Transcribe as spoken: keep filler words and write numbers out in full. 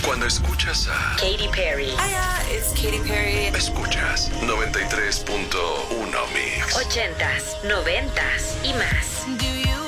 Cuando escuchas a Katy Perry. Hiya, it's Katy Perry. Escuchas noventa y tres punto uno Mix. Ochentas, noventas y más. Do you